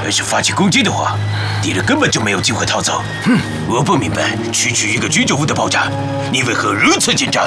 还是发起攻击的话，敌人根本就没有机会逃走。我不明白，区区一个居酒屋的爆炸，你为何如此紧张？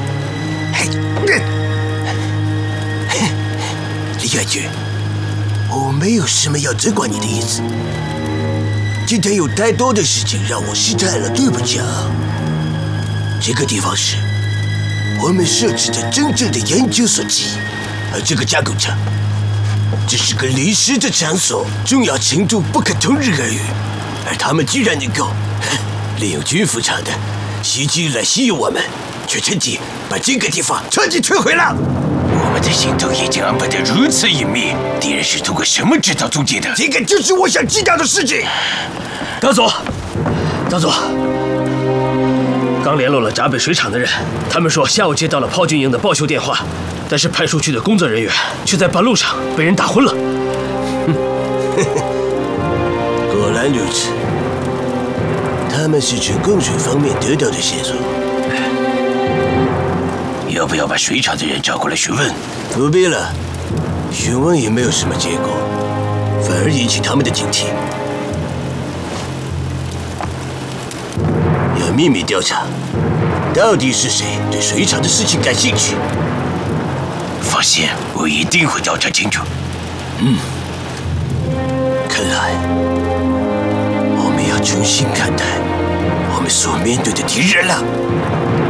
李元军，我没有什么要责怪你的意思。今天有太多的事情让我失态了，对不起啊。这个地方是我们设置的真正的研究所基地，而这个加工厂只是个临时的场所，重要程度不可同日而语。而他们居然能够利用军服厂的袭击来吸引我们，却趁机把这个地方彻底摧毁了。 我们的行动已经安排得如此隐秘，敌人是通过什么制造踪迹的？ 这个就是我想知道的事情。 大佐，刚联络了闸北水厂的人，他们说下午接到了炮军营的报修电话，但是派出去的工作人员却在半路上被人打昏了。 果然如此，他们是从供水方面得到的线索。 要不要把水厂的人找过来询问？ 不必了，询问也没有什么结果，反而引起他们的警惕。要秘密调查，到底是谁对水厂的事情感兴趣？ 放心，我一定会调查清楚。 看来我们要重新看待我们所面对的敌人了。